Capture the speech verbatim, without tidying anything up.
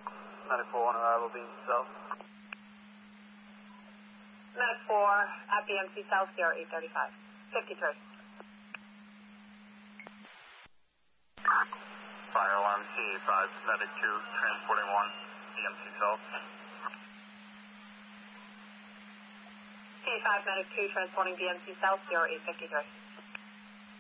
Medic four, on arrival, B M C South. Medic four at B M C South, zero eight thirty-five. fifty-three. Fire alarm C A five, Medic two, transporting one, B M C South. C A five, Medic two, transporting B M C South, zero eight fifty-three.